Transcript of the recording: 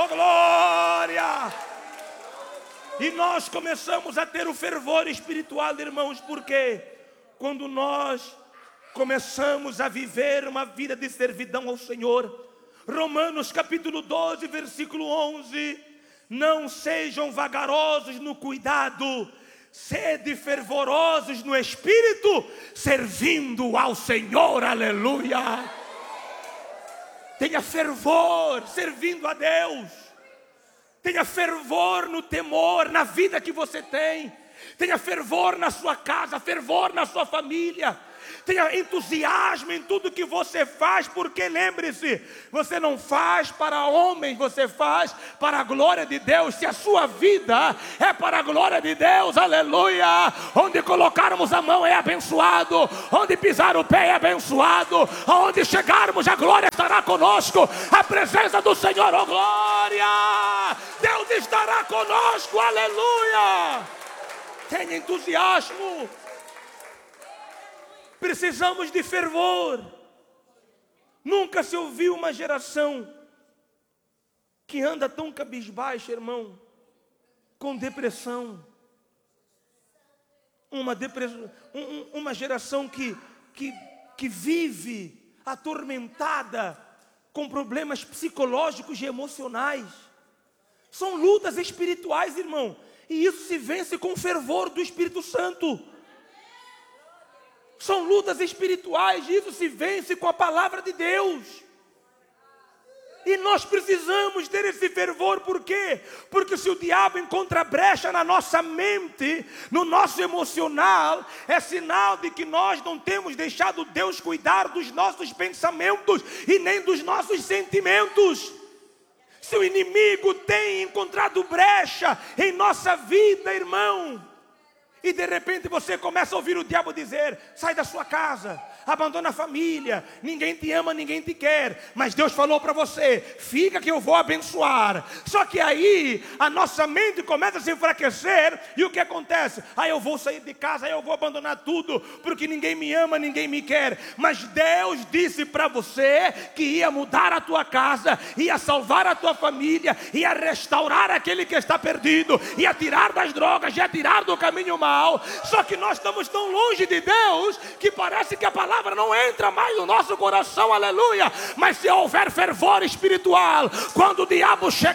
Oh, glória! E nós começamos a ter o fervor espiritual, irmãos, porque quando nós começamos a viver uma vida de servidão ao Senhor, Romanos capítulo 12, versículo 11, não sejam vagarosos no cuidado, sede fervorosos no Espírito, servindo ao Senhor, aleluia. Tenha fervor servindo a Deus. Tenha fervor no temor, na vida que você tem. Tenha fervor na sua casa, fervor na sua família. Tenha entusiasmo em tudo que você faz, porque lembre-se, você não faz para homens, você faz para a glória de Deus. Se a sua vida é para a glória de Deus, aleluia, onde colocarmos a mão é abençoado, onde pisar o pé é abençoado, onde chegarmos a glória estará conosco, a presença do Senhor, oh glória, Deus estará conosco, aleluia. Tenha entusiasmo. Precisamos de fervor. Nunca se ouviu uma geração que anda tão cabisbaixa, irmão, com depressão. Uma geração que vive atormentada com problemas psicológicos e emocionais. São lutas espirituais, irmão, e isso se vence com o fervor do Espírito Santo. São lutas espirituais, e isso se vence com a palavra de Deus. E nós precisamos ter esse fervor, por quê? Porque se o diabo encontra brecha na nossa mente, no nosso emocional, é sinal de que nós não temos deixado Deus cuidar dos nossos pensamentos e nem dos nossos sentimentos. Se o inimigo tem encontrado brecha em nossa vida, irmão, e de repente você começa a ouvir o diabo dizer: sai da sua casa, abandona a família, ninguém te ama, ninguém te quer, mas Deus falou para você, fica que eu vou abençoar. Só que aí a nossa mente começa a se enfraquecer, e o que acontece? Eu vou sair de casa, eu vou abandonar tudo, porque ninguém me ama, ninguém me quer. Mas Deus disse para você que ia mudar a tua casa, ia salvar a tua família, ia restaurar aquele que está perdido, ia tirar das drogas, ia tirar do caminho mal. Só que nós estamos tão longe de Deus que parece que a palavra não entra mais no nosso coração, aleluia. Mas se houver fervor espiritual, quando o diabo chegar